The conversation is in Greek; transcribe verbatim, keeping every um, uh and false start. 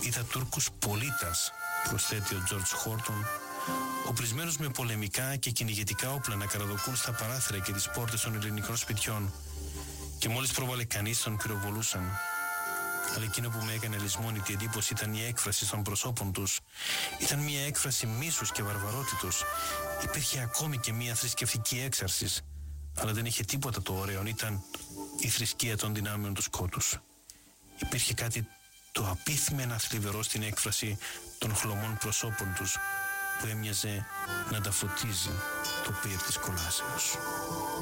είδα Τούρκους πολίτας, προσθέτει ο Τζορτζ Χόρτον, οπλισμένους με πολεμικά και κυνηγετικά όπλα να καραδοκούν στα παράθυρα και τις πόρτες των ελληνικών σπιτιών, και μόλις πρόβαλε κανείς τον πυροβολούσαν. Αλλά εκείνο που με έκανε λησμόνητη εντύπωση ήταν η έκφραση των προσώπων τους. Ήταν μια έκφραση μίσους και βαρβαρότητος. Υπήρχε ακόμη και μια θρησκευτική έξαρσης, αλλά δεν είχε τίποτα το ωραίο. Ήταν η θρησκεία των δυνάμεων του σκότους. Υπήρχε κάτι το απίθμενα θλιβερό στην έκφραση των χλωμών προσώπων τους, που έμοιαζε να τα φωτίζει το πύρ της κολάσεως.